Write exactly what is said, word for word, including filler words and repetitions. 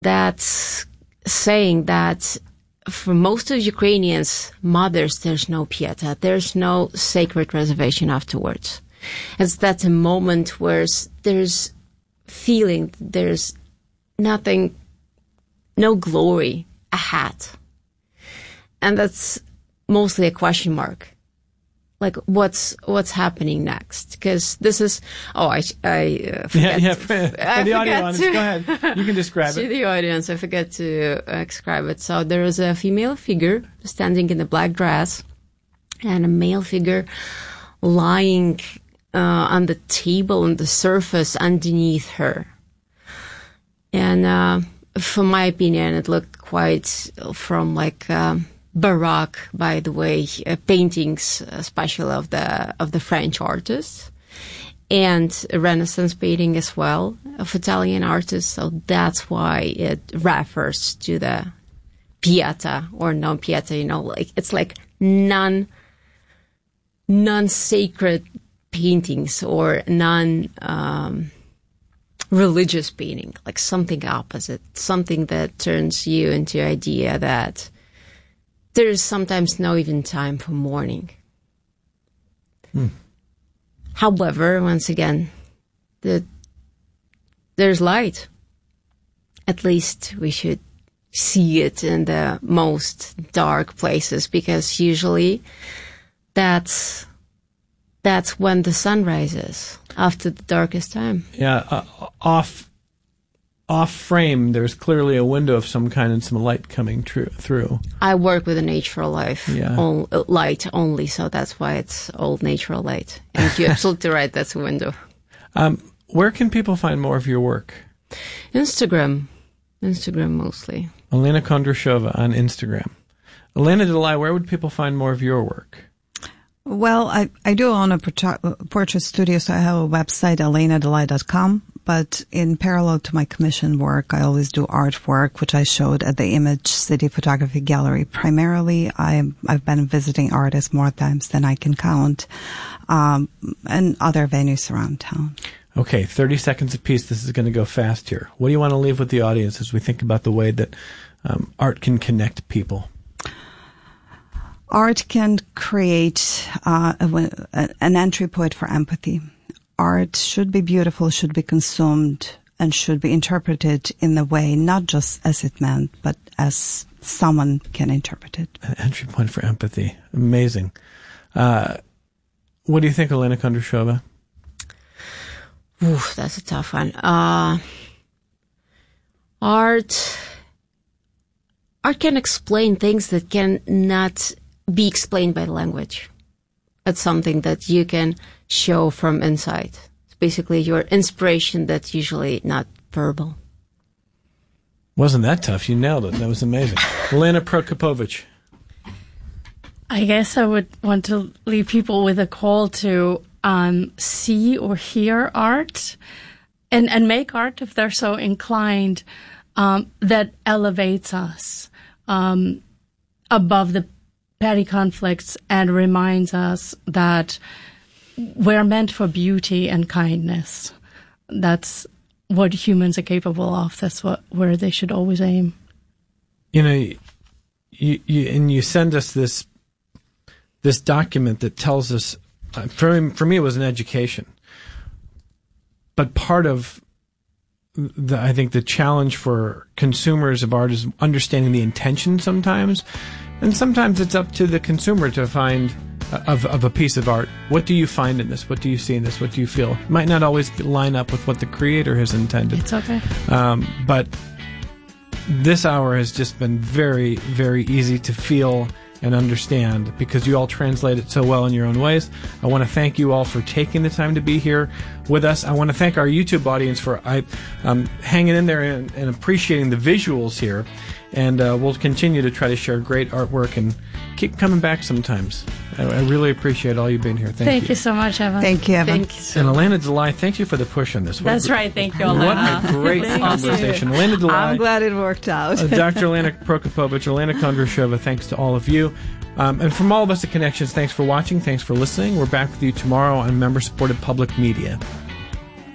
that's saying that for most of Ukrainians, mothers, there's no pieta, there's no sacred reservation afterwards. It's that's a moment where there's feeling, there's nothing, no glory ahead. And that's mostly a question mark. Like, what's what's happening next? Because this is, oh, I, I uh, forget. Yeah, yeah, for, for I the audio audience, to, go ahead. You can describe to it. To the audience, I forget to uh, describe it. So there is a female figure standing in a black dress and a male figure lying uh, on the table on the surface underneath her. And uh, from my opinion, it looked quite from like... Um, Baroque, by the way, uh, paintings, especially of the of the French artists, and a Renaissance painting as well of Italian artists. So that's why it refers to the pieta or non pieta. You know, like it's like non non sacred paintings or non um, religious painting, like something opposite, something that turns you into the idea that there is sometimes no even time for mourning. Hmm. However, once again, the, there's light. At least we should see it in the most dark places, because usually that's that's when the sun rises, after the darkest time. Yeah, uh, off off frame, there's clearly a window of some kind and some light coming tr- through. I work with a natural life, yeah. on, uh, light only, so that's why it's all natural light. And you're absolutely right, that's a window. Um, where can people find more of your work? Instagram. Instagram mostly. Elena Kondrashova on Instagram. Elena Delay, where would people find more of your work? Well, I, I do own a portrait studio, so I have a website, elena delay dot com. But in parallel to my commission work, I always do artwork, which I showed at the Image City Photography Gallery. Primarily, I'm, I've been visiting artists more times than I can count, um, and other venues around town. Okay, thirty seconds apiece. This is going to go fast here. What do you want to leave with the audience as we think about the way that um, art can connect people? Art can create uh, a, an entry point for empathy. Art should be beautiful, should be consumed, and should be interpreted in the way not just as it meant, but as someone can interpret it. An entry point for empathy. Amazing. Uh, what do you think, Elena Kondrashova? Ooh, that's a tough one. Uh, art, art can explain things that cannot be explained by language. It's something that you can show from inside. It's basically your inspiration that's usually not verbal. Wasn't that tough? You nailed it. That was amazing. Elena Prokopovich. I guess I would want to leave people with a call to um, see or hear art and, and make art if they're so inclined, um, that elevates us um, above the petty conflicts and reminds us that we're meant for beauty and kindness. That's what humans are capable of. That's what where they should always aim. You know, you, you and you send us this this document that tells us. Uh, for for me, it was an education. But part of the, I think the challenge for consumers of art is understanding the intention sometimes. And sometimes it's up to the consumer to find, uh, of, of a piece of art, what do you find in this? What do you see in this? What do you feel? It might not always line up with what the creator has intended. It's okay. Um, but this hour has just been very, very easy to feel and understand because you all translate it so well in your own ways. I want to thank you all for taking the time to be here with us. I want to thank our YouTube audience for I, um, hanging in there and, and appreciating the visuals here. And uh, we'll continue to try to share great artwork and keep coming back sometimes. I, I really appreciate all you being here. Thank, thank you. you so much, Evan. Thank you, Evan. Thank you so and Elena Delay, thank you for the push on this. What That's a, right. Thank you, Elena. What a great conversation. Elena Delay. I'm glad it worked out. uh, Doctor Elena Prokopovich, Elena Kondrashova, thanks to all of you. Um, and from all of us at Connections, thanks for watching. Thanks for listening. We're back with you tomorrow on member-supported public media.